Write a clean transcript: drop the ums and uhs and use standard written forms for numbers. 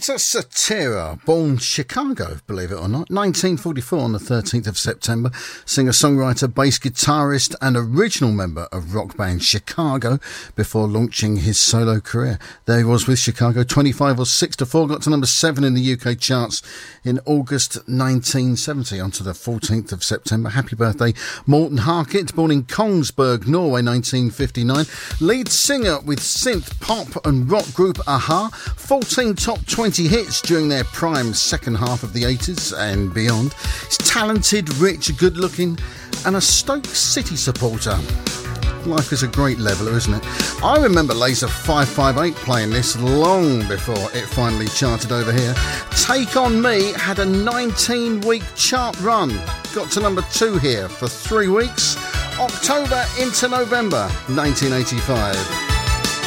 Peter Cetera, born Chicago, believe it or not, 1944 on the 13th of September, singer-songwriter, bass guitarist and original member of rock band Chicago before launching his solo career. There he was with Chicago, 25 or 6 to 4, got to number 7 in the UK charts in August 1970 on to the 14th of September. Happy birthday, Morten Harket, born in Kongsberg, Norway, 1959, lead singer with synth, pop and rock group Aha, 14 top 20 hits during their prime second half of the 80s and beyond. He's talented, rich, good looking and a Stoke City supporter. Life is a great leveller, isn't it? I remember Laser 558 playing this long before it finally charted over here. Take On Me had a 19-week chart run. Got to number 2 here for 3 weeks. October into November 1985.